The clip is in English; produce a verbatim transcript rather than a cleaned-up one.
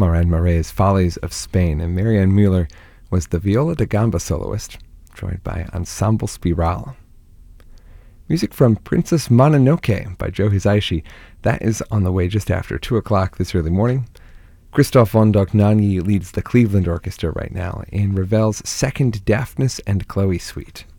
Marin Marais' Follies of Spain, and Marianne Mueller was the viola da gamba soloist, joined by Ensemble Spiral. Music from Princess Mononoke by Joe Hisaishi. That is on the way just after two o'clock this early morning. Christoph von Dohnanyi leads the Cleveland Orchestra right now in Ravel's Second Daphnis and Chloe Suite.